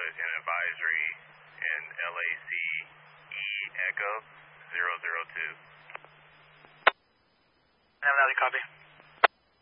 put an advisory in LACE Echo 002. Have another copy.